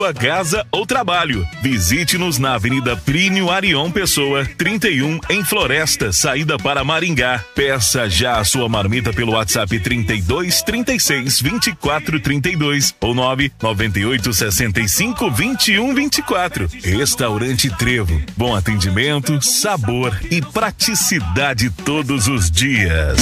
sua casa ou trabalho. Visite-nos na Avenida Plínio Arion Pessoa, 31, em Floresta, saída para Maringá. Peça já a sua marmita pelo WhatsApp 32 36 24 32 ou 998 65 21 24. Restaurante Trevo. Bom atendimento, sabor e praticidade todos os dias.